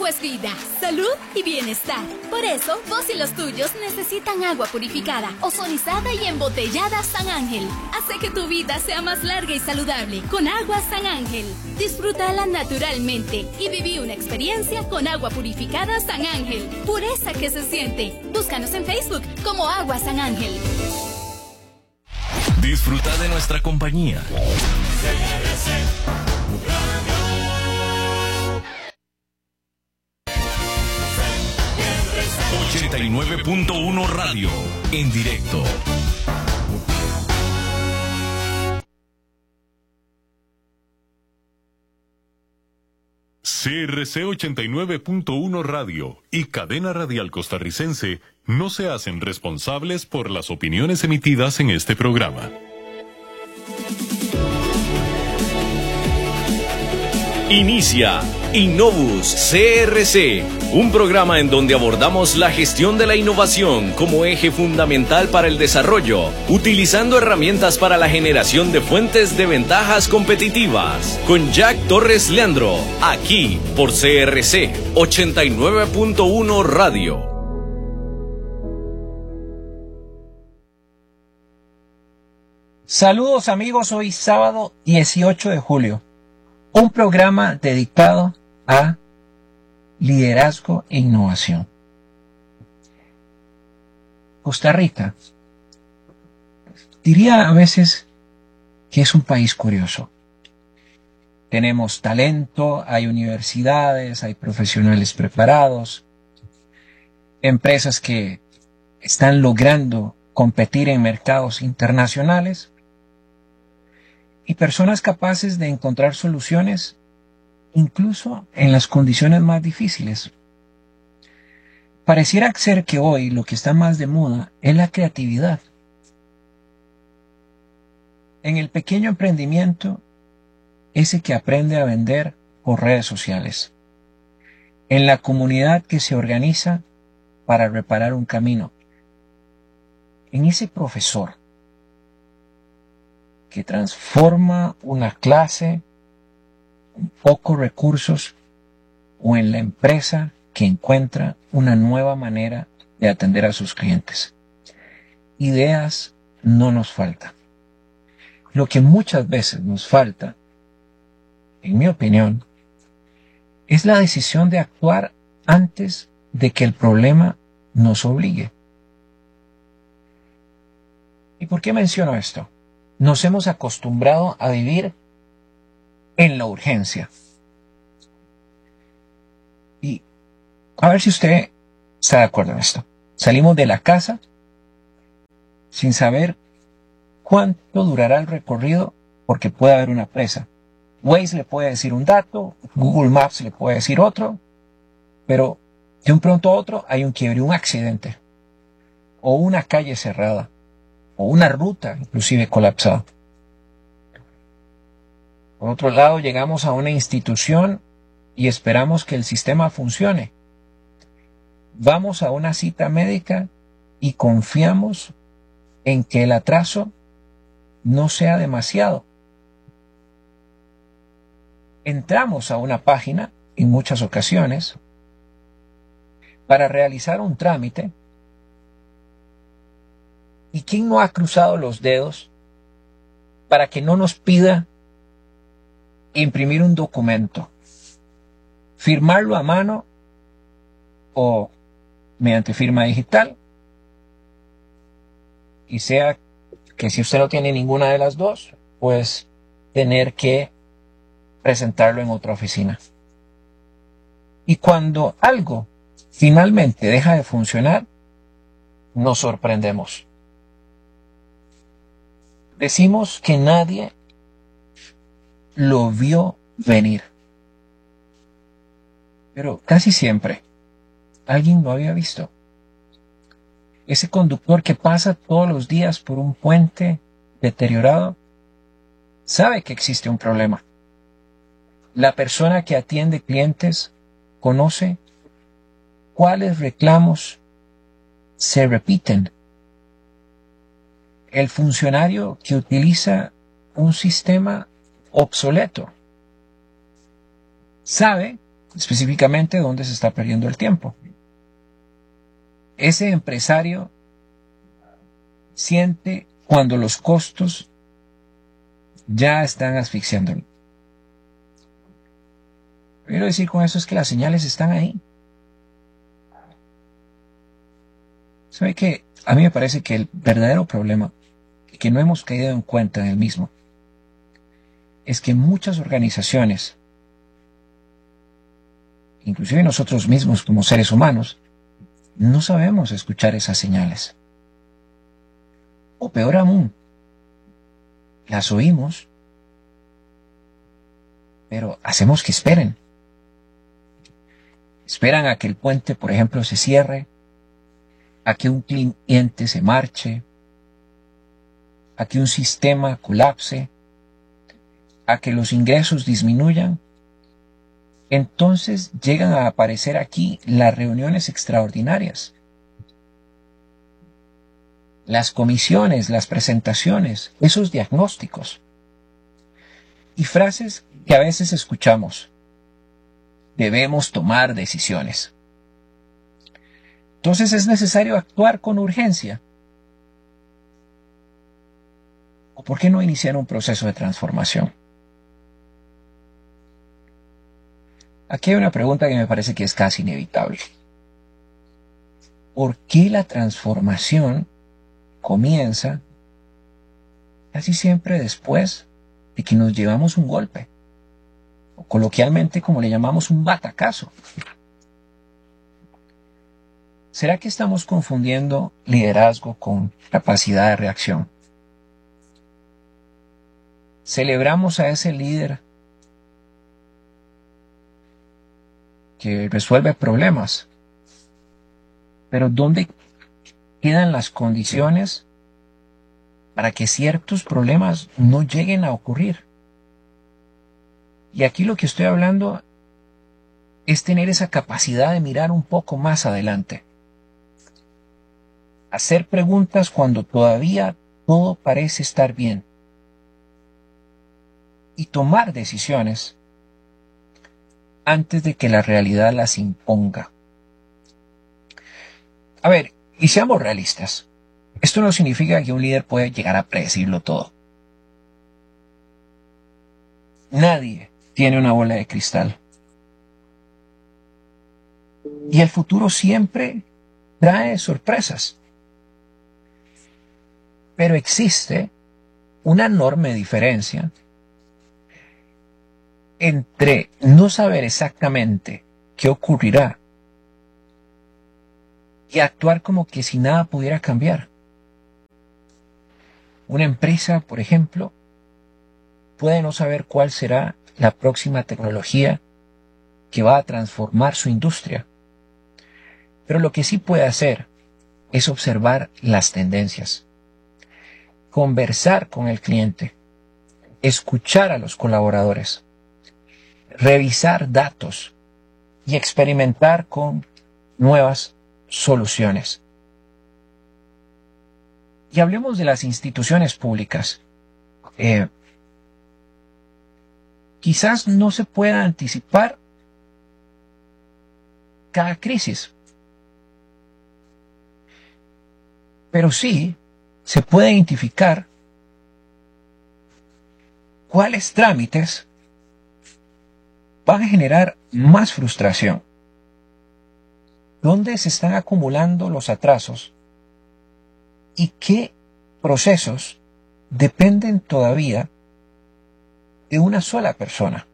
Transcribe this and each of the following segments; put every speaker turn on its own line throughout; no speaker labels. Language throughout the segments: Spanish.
agua es vida, salud y bienestar. Por eso, vos y los tuyos necesitan agua purificada, ozonizada y embotellada San Ángel. Hace que tu vida sea más larga y saludable con agua San Ángel. Disfrútala naturalmente y viví una experiencia con agua purificada San Ángel. Pureza que se siente. Búscanos en Facebook como Agua San Ángel.
Disfruta de nuestra compañía. 89.1 Radio, en directo.
CRC 89.1 Radio y Cadena Radial Costarricense no se hacen responsables por las opiniones emitidas en este programa.
Inicia Innovus CRC, un programa en donde abordamos la gestión de la innovación como eje fundamental para el desarrollo, utilizando herramientas para la generación de fuentes de ventajas competitivas. Con Jack Torres Leandro, aquí por CRC 89.1 Radio.
Saludos amigos, hoy sábado 18 de julio. Un programa dedicado a liderazgo e innovación. Costa Rica, diría a veces que es un país curioso. Tenemos talento, hay universidades, hay profesionales preparados, empresas que están logrando competir en mercados internacionales, y personas capaces de encontrar soluciones incluso en las condiciones más difíciles. Pareciera ser que hoy lo que está más de moda es la creatividad. En el pequeño emprendimiento, ese que aprende a vender por redes sociales. En la comunidad que se organiza para reparar un camino. En ese profesor que transforma una clase con pocos recursos, o en la empresa que encuentra una nueva manera de atender a sus clientes. Ideas no nos faltan. Lo que muchas veces nos falta, en mi opinión, es la decisión de actuar antes de que el problema nos obligue. ¿Y por qué menciono esto? Nos hemos acostumbrado a vivir en la urgencia. Y a ver si usted está de acuerdo en esto. Salimos de la casa sin saber cuánto durará el recorrido porque puede haber una presa. Waze le puede decir un dato, Google Maps le puede decir otro, pero de un pronto a otro hay un quiebre, un accidente, o una calle cerrada, o una ruta inclusive colapsada. Por otro lado, llegamos a una institución y esperamos que el sistema funcione. Vamos a una cita médica y confiamos en que el atraso no sea demasiado. Entramos a una página, en muchas ocasiones, para realizar un trámite. ¿Y quién no ha cruzado los dedos para que no nos pida imprimir un documento, firmarlo a mano o mediante firma digital? Y sea que si usted no tiene ninguna de las dos, pues tener que presentarlo en otra oficina. Y cuando algo finalmente deja de funcionar, nos sorprendemos. Decimos que nadie lo vio venir. Pero casi siempre alguien lo había visto. Ese conductor que pasa todos los días por un puente deteriorado sabe que existe un problema. La persona que atiende clientes conoce cuáles reclamos se repiten. El funcionario que utiliza un sistema obsoleto sabe específicamente dónde se está perdiendo el tiempo. Ese empresario siente cuando los costos ya están asfixiándolo. Quiero decir con eso es que las señales están ahí. ¿Sabe qué? A mí me parece que el verdadero problema, que no hemos caído en cuenta en el mismo, es que muchas organizaciones, inclusive nosotros mismos como seres humanos, no sabemos escuchar esas señales. O peor aún, las oímos, pero hacemos que esperen. Esperan a que el puente, por ejemplo, se cierre, a que un cliente se marche, a que un sistema colapse, a que los ingresos disminuyan. Entonces llegan a aparecer aquí las reuniones extraordinarias, las comisiones, las presentaciones, esos diagnósticos y frases que a veces escuchamos. Debemos tomar decisiones. Entonces es necesario actuar con urgencia. ¿O por qué no iniciar un proceso de transformación? Aquí hay una pregunta que me parece que es casi inevitable. ¿Por qué la transformación comienza casi siempre después de que nos llevamos un golpe? O coloquialmente, como le llamamos, un batacazo. ¿Será que estamos confundiendo liderazgo con capacidad de reacción? Celebramos a ese líder que resuelve problemas, pero ¿dónde quedan las condiciones para que ciertos problemas no lleguen a ocurrir? Y aquí lo que estoy hablando es tener esa capacidad de mirar un poco más adelante. Hacer preguntas cuando todavía todo parece estar bien. Y tomar decisiones antes de que la realidad las imponga. A ver, y seamos realistas. Esto no significa que un líder puede llegar a predecirlo todo. Nadie tiene una bola de cristal. Y el futuro siempre trae sorpresas. Pero existe una enorme diferencia entre no saber exactamente qué ocurrirá y actuar como que si nada pudiera cambiar. Una empresa, por ejemplo, puede no saber cuál será la próxima tecnología que va a transformar su industria. Pero lo que sí puede hacer es observar las tendencias, conversar con el cliente, escuchar a los colaboradores, revisar datos y experimentar con nuevas soluciones. Y hablemos de las instituciones públicas. Quizás no se pueda anticipar cada crisis, pero sí se puede identificar cuáles trámites van a generar más frustración, dónde se están acumulando los atrasos y qué procesos dependen todavía de una sola persona,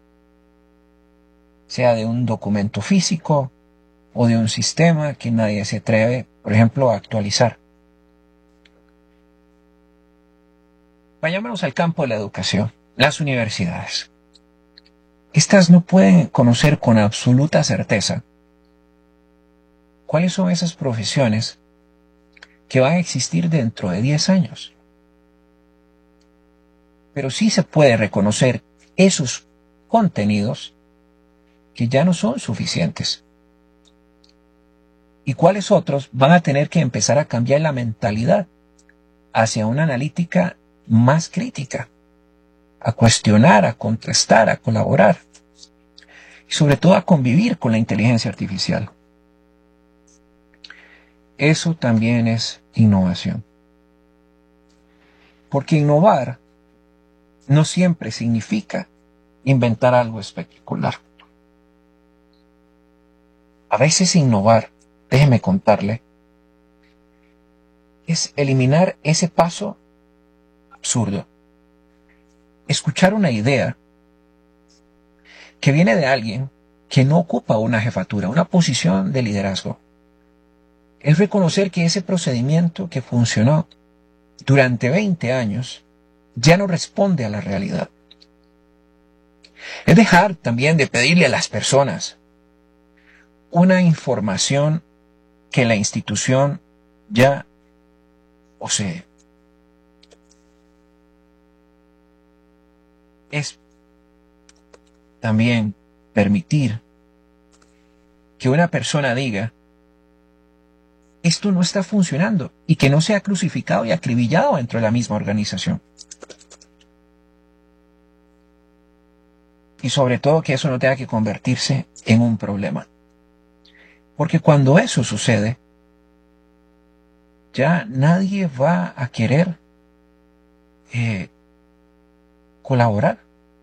sea de un documento físico o de un sistema que nadie se atreve, por ejemplo, a actualizar. Vayámonos al campo de la educación, las universidades. Estas no pueden conocer con absoluta certeza cuáles son esas profesiones que van a existir dentro de 10 años. Pero sí se puede reconocer esos contenidos que ya no son suficientes. Y cuáles otros van a tener que empezar a cambiar la mentalidad hacia una analítica más crítica, a cuestionar, a contrastar, a colaborar. y sobre todo a convivir con la inteligencia artificial. Eso también es innovación. Porque innovar no siempre significa inventar algo espectacular. A veces innovar, déjeme contarle, es eliminar ese paso absurdo. Escuchar una idea que viene de alguien que no ocupa una jefatura, una posición de liderazgo. Es reconocer que ese procedimiento que funcionó durante 20 años ya no responde a la realidad. Es dejar también de pedirle a las personas una información que la institución ya posee. Es también permitir que una persona diga: esto no está funcionando, y que no sea crucificado y acribillado dentro de la misma organización. Y sobre todo que eso no tenga que convertirse en un problema. Porque cuando eso sucede, ya nadie va a querer colaborar.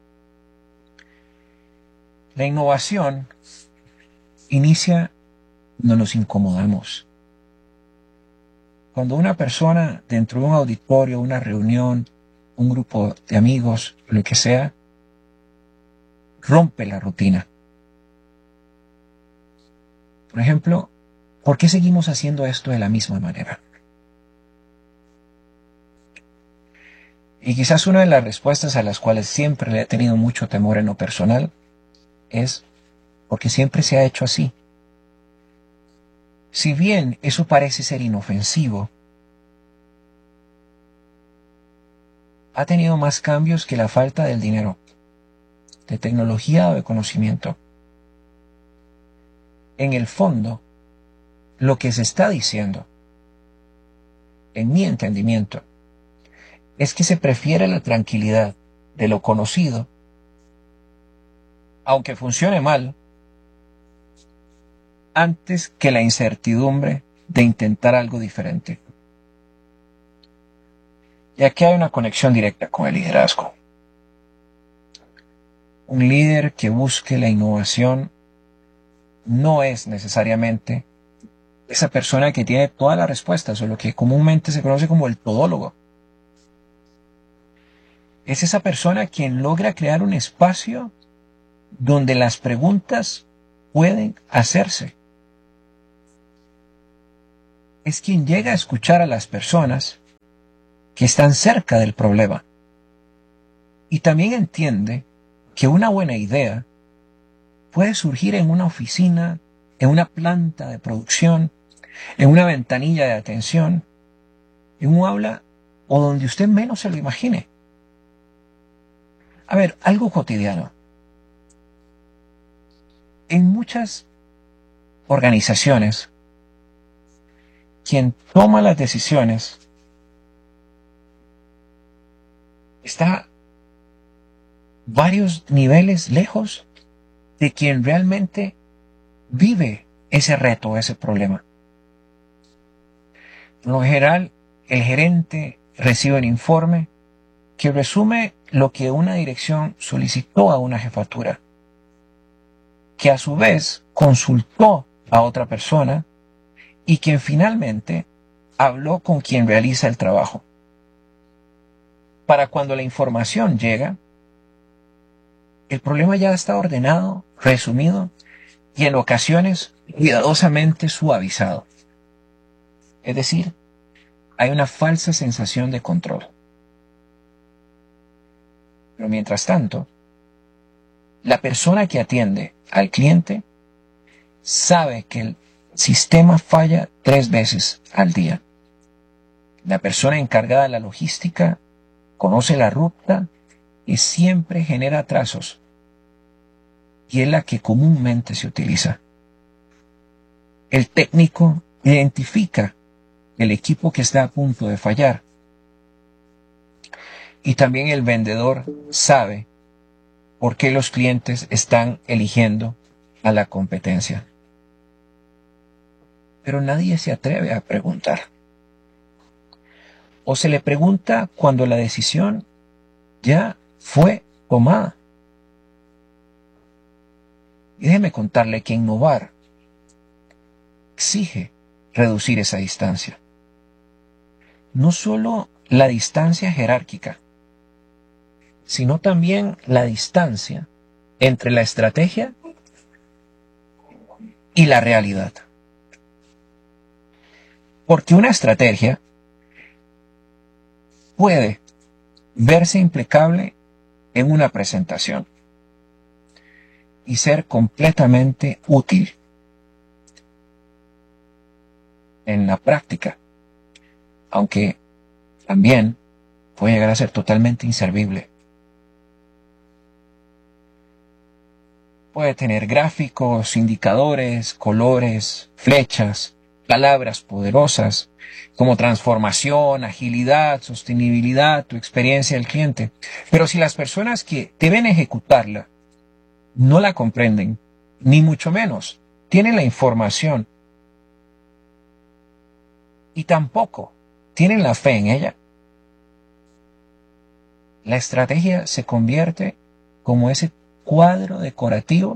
La innovación inicia cuando nos incomodamos. Cuando una persona dentro de un auditorio, una reunión, un grupo de amigos, lo que sea, rompe la rutina. Por ejemplo, ¿por qué seguimos haciendo esto de la misma manera? Y quizás una de las respuestas a las cuales siempre le he tenido mucho temor en lo personal es porque siempre se ha hecho así. Si bien eso parece ser inofensivo, ha tenido más cambios que la falta del dinero, de tecnología o de conocimiento. En el fondo, lo que se está diciendo, en mi entendimiento, es que se prefiere la tranquilidad de lo conocido, aunque funcione mal, antes que la incertidumbre de intentar algo diferente. Y aquí hay una conexión directa con el liderazgo. Un líder que busque la innovación no es necesariamente esa persona que tiene todas las respuestas, o lo que comúnmente se conoce como el todólogo. Es esa persona quien logra crear un espacio donde las preguntas pueden hacerse. Es quien llega a escuchar a las personas que están cerca del problema. Y también entiende que una buena idea puede surgir en una oficina, en una planta de producción, en una ventanilla de atención, en un aula o donde usted menos se lo imagine. A ver, algo cotidiano. En muchas organizaciones, quien toma las decisiones está varios niveles lejos de quien realmente vive ese reto, ese problema. Por lo general, el gerente recibe un informe que resume lo que una dirección solicitó a una jefatura, que a su vez consultó a otra persona y quien finalmente habló con quien realiza el trabajo. Para cuando la información llega, el problema ya está ordenado, resumido y en ocasiones cuidadosamente suavizado. Es decir, hay una falsa sensación de control. Pero mientras tanto, la persona que atiende al cliente sabe que el sistema falla 3 veces al día. La persona encargada de la logística conoce la ruta y siempre genera atrasos, y es la que comúnmente se utiliza. El técnico identifica el equipo que está a punto de fallar, y también el vendedor sabe por qué los clientes están eligiendo a la competencia. Pero nadie se atreve a preguntar. O se le pregunta cuando la decisión ya fue tomada. Y déjeme contarle que innovar exige reducir esa distancia. No solo la distancia jerárquica, sino también la distancia entre la estrategia y la realidad. Porque una estrategia puede verse impecable en una presentación y ser completamente útil en la práctica, aunque también puede llegar a ser totalmente inservible. Puede tener gráficos, indicadores, colores, flechas, palabras poderosas como transformación, agilidad, sostenibilidad, tu experiencia del cliente. Pero si las personas que deben ejecutarla no la comprenden, ni mucho menos tienen la información y tampoco tienen la fe en ella, la estrategia se convierte como ese cuadro decorativo